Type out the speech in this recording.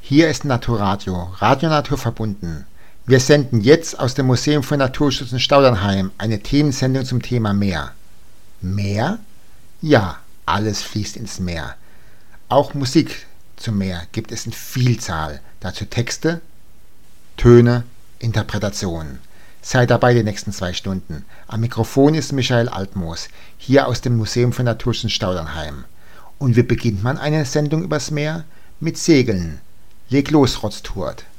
Hier ist Naturradio, Radio Natur verbunden. Wir senden jetzt aus dem Museum für Naturschutz in Staudernheim eine Themensendung zum Thema Meer. Meer? Ja, alles fließt ins Meer. Auch Musik zum Meer gibt es in Vielzahl. Dazu Texte, Töne, Interpretationen. Sei dabei die nächsten 2 Stunden. Am Mikrofon ist Michael Altmoos, hier aus dem Museum für Naturschutz in Staudernheim. Und wie beginnt man eine Sendung übers Meer? Mit Segeln. Leg los, Rotztourt.